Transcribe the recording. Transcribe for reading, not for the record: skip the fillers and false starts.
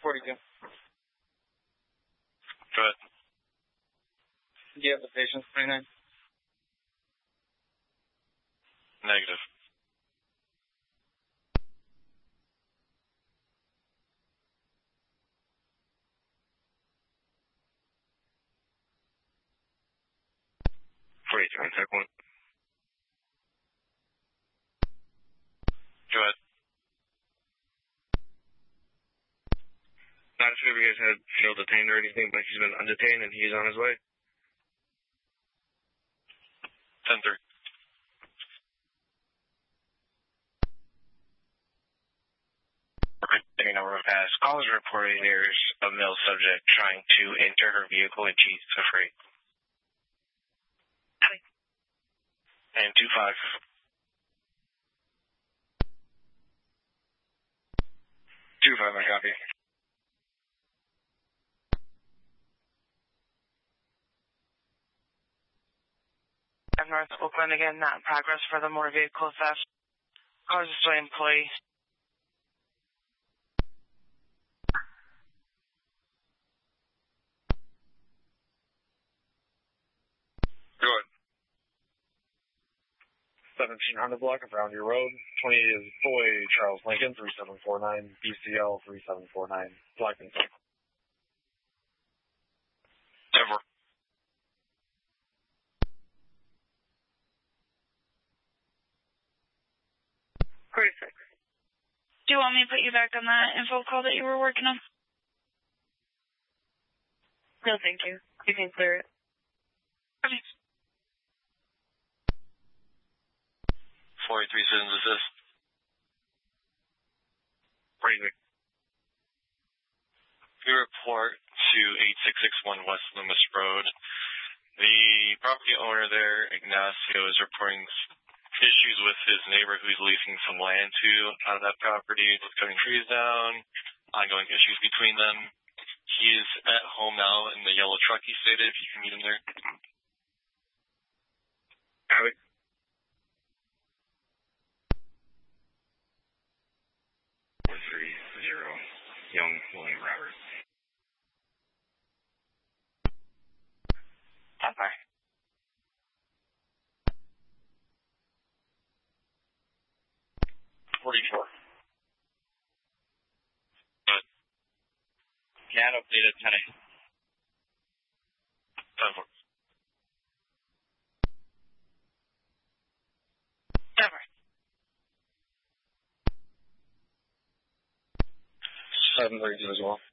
42. Go ahead. Do you have the patient's 29? Negative. Contact 1. Go ahead. Not sure if you guys had feel detained or anything, but he's been undetained and he's on his way. 10-3. Taking over a pass. Callers reporting there's a male subject trying to enter her vehicle and she's afraid. And 2-5. 2-5, I copy. North Oakland again, not in progress for the motor vehicle theft. Cars are still employee. Go ahead. 17 Honda block of Round Your Road. 28 is Boy Charles Lincoln, 3749, BCL 3749, Blackman. 10-4. Do you want me to put you back on that info call that you were working on? No, thank you. You can clear it. Okay. 43 citizens assist. Crazy. We report to 8661 West Loomis Road. The property owner there, Ignacio, is reporting issues with his neighbor who he's leasing some land to out of that property, with cutting trees down, ongoing issues between them. He is at home now in the yellow truck, he stated, if you can meet him there. Copy. Young William Roberts. Okay. CAD updated 10 a.m. 10-4. Never. 732 as well.